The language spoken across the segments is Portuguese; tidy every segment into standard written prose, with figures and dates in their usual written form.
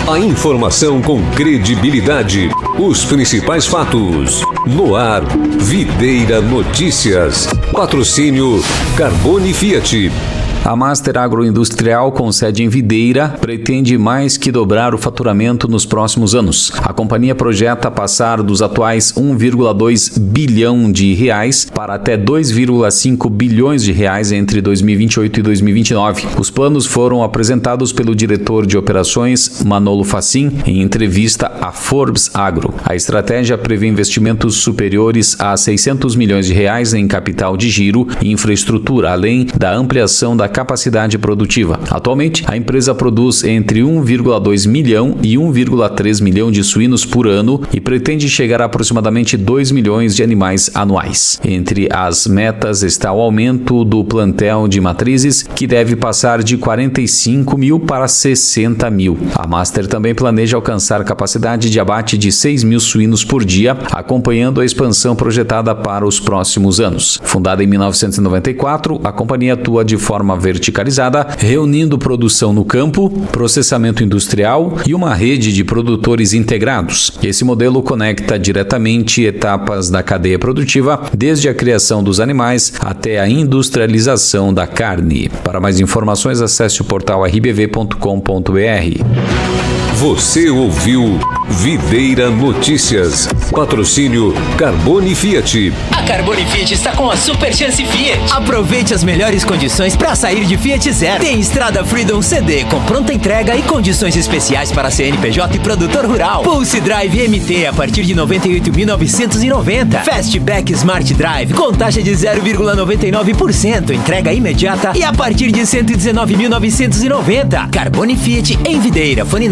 A informação com credibilidade. Os principais fatos. No ar, Videira Notícias. Patrocínio Carbone Fiat. A Master Agroindustrial, com sede em Videira, pretende mais que dobrar o faturamento nos próximos anos. A companhia projeta passar dos atuais 1,2 bilhão de reais para até 2,5 bilhões de reais entre 2028 e 2029. Os planos foram apresentados pelo diretor de operações, Manolo Facin, em entrevista à Forbes Agro. A estratégia prevê investimentos superiores a 600 milhões de reais em capital de giro e infraestrutura, além da ampliação da capacidade produtiva. Atualmente, a empresa produz entre 1,2 milhão e 1,3 milhão de suínos por ano e pretende chegar a aproximadamente 2 milhões de animais anuais. Entre as metas está o aumento do plantel de matrizes, que deve passar de 45 mil para 60 mil. A Master também planeja alcançar capacidade de abate de 6 mil suínos por dia, acompanhando a expansão projetada para os próximos anos. Fundada em 1994, a companhia atua de forma verticalizada, reunindo produção no campo, processamento industrial e uma rede de produtores integrados. Esse modelo conecta diretamente etapas da cadeia produtiva, desde a criação dos animais até a industrialização da carne. Para mais informações, acesse o portal rbv.com.br. Você ouviu Videira Notícias. Patrocínio Carbone Fiat. A Carbone Fiat está com a Super Chance Fiat. Aproveite as melhores condições para sair de Fiat Zero. Tem Estrada Freedom CD com pronta entrega e condições especiais para CNPJ e produtor rural. Pulse Drive MT a partir de 98.990. Fastback Smart Drive com taxa de 0,99%. Entrega imediata e a partir de 119.990. Carbone Fiat em Videira. Fone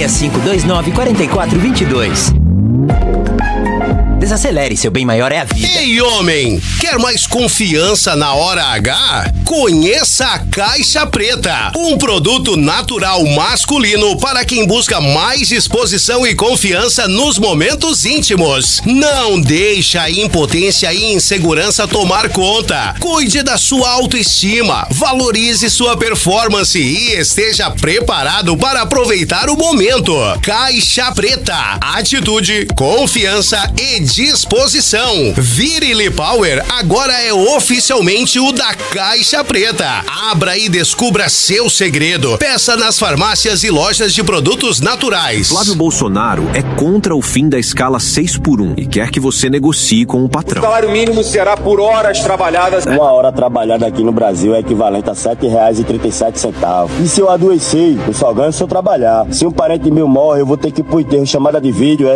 965294422. Desacelere, seu bem maior é a vida. Ei, homem! Quer mais confiança na hora H? Conheça a Caixa Preta, um produto natural masculino para quem busca mais disposição e confiança nos momentos íntimos. Não deixe a impotência e insegurança tomar conta. Cuide da sua autoestima, valorize sua performance e esteja preparado para aproveitar o momento. Caixa Preta, atitude, confiança e disposição. Virile Power agora é oficialmente o da Caixa Preta. Abra e descubra seu segredo. Peça nas farmácias e lojas de produtos naturais. Flávio Bolsonaro é contra o fim da escala 6x1 e quer que você negocie com o patrão. O salário mínimo será por horas trabalhadas. Uma hora trabalhada aqui no Brasil é equivalente a R$7,37. E se eu adoecer, eu só ganho se eu trabalhar. Se um parente meu morre, eu vou ter que ir pro enterro chamada de vídeo,